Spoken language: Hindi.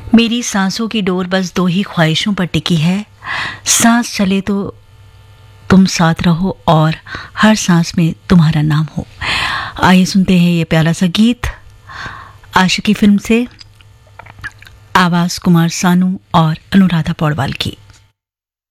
मेरी सांसों की डोर बस दो ही ख्वाहिशों पर टिकी है, सांस चले तो तुम साथ रहो और हर सांस में तुम्हारा नाम हो। आइए सुनते हैं ये प्यारा सा गीत आशिकी फिल्म से, आवाज कुमार सानू और अनुराधा पौडवाल की।